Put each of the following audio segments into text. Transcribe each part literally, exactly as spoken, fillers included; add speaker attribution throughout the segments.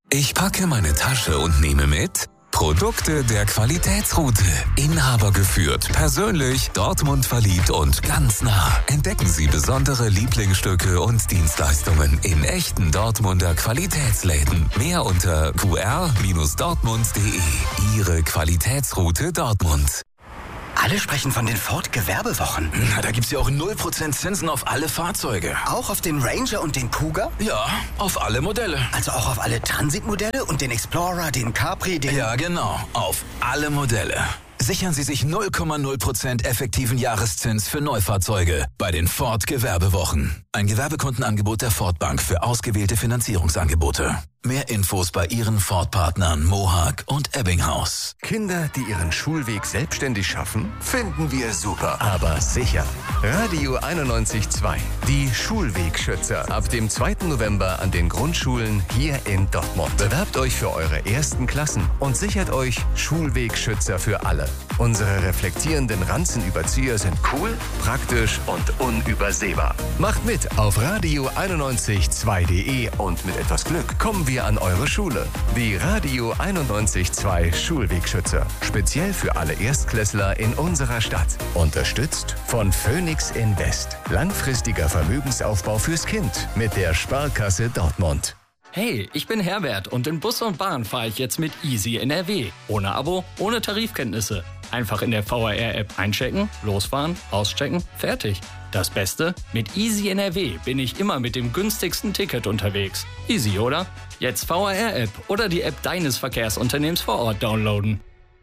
Speaker 1: Ich packe meine Tasche und nehme mit Produkte der Qualitätsroute. Inhaber geführt, persönlich, Dortmund verliebt und ganz nah. Entdecken Sie besondere Lieblingsstücke und Dienstleistungen in echten Dortmunder Qualitätsläden. Mehr unter q r Bindestrich dortmund punkt d e. Ihre Qualitätsroute Dortmund.
Speaker 2: Alle sprechen von den Ford-Gewerbewochen.
Speaker 3: Na, da gibt's ja auch null Prozent Zinsen auf alle Fahrzeuge.
Speaker 2: Auch auf den Ranger und den Kuga?
Speaker 3: Ja, auf alle Modelle.
Speaker 2: Also auch auf alle Transit-Modelle und den Explorer, den Capri, den...
Speaker 3: Ja, genau. Auf alle Modelle. Sichern Sie sich null Komma null Prozent effektiven Jahreszins für Neufahrzeuge bei den Ford-Gewerbewochen. Ein Gewerbekundenangebot der Ford Bank für ausgewählte Finanzierungsangebote. Mehr Infos bei Ihren Ford-Partnern Mohawk und Ebbinghaus.
Speaker 4: Kinder, die ihren Schulweg selbstständig schaffen, finden wir super, aber sicher. Radio einundneunzig Komma zwei, die Schulwegschützer. Ab dem zweiten November an den Grundschulen hier in Dortmund. Bewerbt euch für eure ersten Klassen und sichert euch Schulwegschützer für alle. Unsere reflektierenden Ranzenüberzieher sind cool, praktisch und unübersehbar. Macht mit auf radio einundneunzig Komma zwei punkt de und mit etwas Glück kommen wir an eure Schule. Die Radio einundneunzig Komma zwei Schulwegschützer. Speziell für alle Erstklässler in unserer Stadt. Unterstützt von Phoenix Invest. Langfristiger Vermögensaufbau fürs Kind mit der Sparkasse Dortmund.
Speaker 5: Hey, ich bin Herbert und in Bus und Bahn fahre ich jetzt mit Easy N R W. Ohne Abo, ohne Tarifkenntnisse. Einfach in der V R R-App einchecken, losfahren, auschecken, fertig. Das Beste? Mit Easy N R W bin ich immer mit dem günstigsten Ticket unterwegs. Easy, oder? Jetzt V R R-App oder die App deines Verkehrsunternehmens vor Ort downloaden.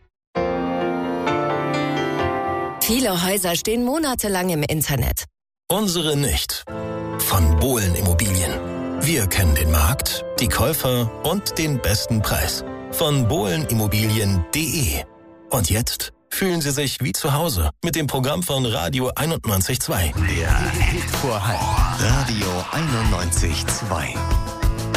Speaker 6: Viele Häuser stehen monatelang im Internet.
Speaker 7: Unsere nicht. Von Bohlen Immobilien. Wir kennen den Markt, die Käufer und den besten Preis. Von bohlen immobilien punkt de. Und jetzt fühlen Sie sich wie zu Hause mit dem Programm von Radio einundneunzig Komma zwei.
Speaker 4: Der Hit vor Halb. Radio einundneunzig Komma zwei.